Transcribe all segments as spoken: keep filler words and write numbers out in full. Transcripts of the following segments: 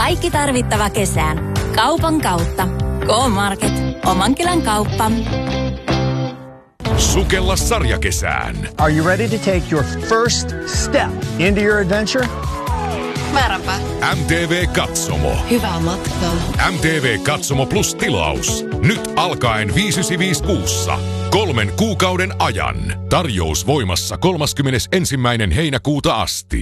Kaikki tarvittava kesään. Kaupan kautta. K-Market. Oman kylän kauppa. Sukella sarjakesään. Are you ready to take your first step into your adventure? Määränpä. M T V Katsomo. Hyvää matkaa. M T V Katsomo Plus -tilaus. Nyt alkaen viisi yhdeksänsataaviisikymmentäviisi kuussa. Kolmen kuukauden ajan. Tarjous voimassa kolmaskymmenesensimmäinen heinäkuuta asti.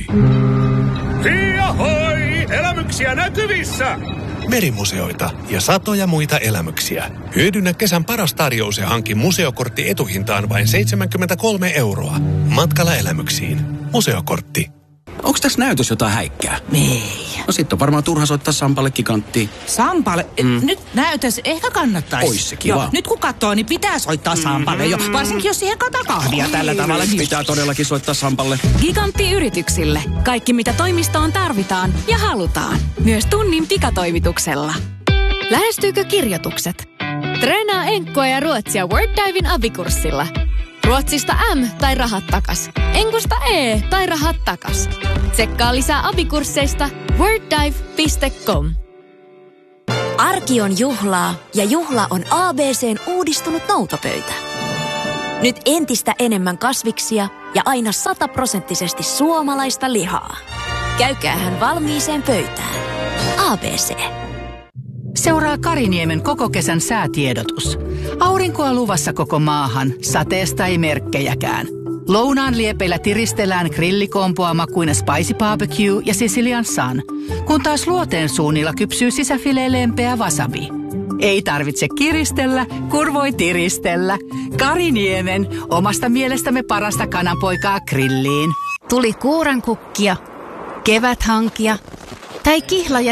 Hiihoi! Elämyksiä näkyvissä! Merimuseoita ja satoja muita elämyksiä. Hyödynnä kesän paras tarjous ja hanki museokortti etuhintaan vain seitsemänkymmentäkolme euroa. Matkalla elämyksiin. Museokortti. Onks tässä näytös jotain häikkää? Ei. No sit on varmaan turha soittaa Sampalle giganttiin. Sampalle? Mm. Nyt näytös ehkä kannattaisi. Ois se kiva. Joo, nyt kun katsoo, niin pitää soittaa Sampalle jo. Varsinkin jos siihen kataa kahvia tällä tavalla. Pitää todellakin soittaa Sampalle. Gigantti-yrityksille. Kaikki mitä toimistoon tarvitaan ja halutaan. Myös tunnin pikatoimituksella. Lähestyykö kirjoitukset? Treenaa enkkoa ja ruotsia WordDiven abikurssilla. Ruotsista M tai rahat takas. Enkusta E tai rahat takas. Tsekkaa lisää abikursseista worddive piste com. Arki on juhlaa ja juhla on A B C:n uudistunut noutopöytä. Nyt entistä enemmän kasviksia ja aina sataprosenttisesti suomalaista lihaa. Käykäähän valmiiseen pöytään. A B C. Seuraa Kariniemen koko kesän säätiedotus. Aurinkoa luvassa koko maahan, sateesta ei merkkejäkään. Lounaan liepeillä tiristellään grillikompoa makuina Spicy Barbecue ja Sicilian Sun, kun taas luoteen suunnilla kypsyy sisäfileen lempeä wasabi. Ei tarvitse kiristellä, kun voi tiristellä. Kariniemen, omasta mielestämme parasta kananpoikaa grilliin. Tuli kuurankukkia, keväthankia tai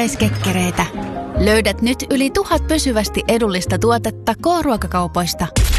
kihlajaiskekkereitä. Löydät nyt yli tuhat pysyvästi edullista tuotetta K-ruokakaupoista.